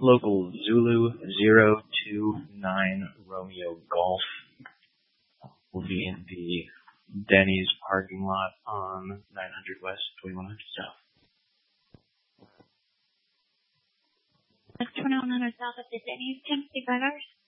Local Zulu 029 Romeo Golf will be in the Denny's parking lot on 900 West, 2100 South. That's 2100 South of the Denny's. Can I see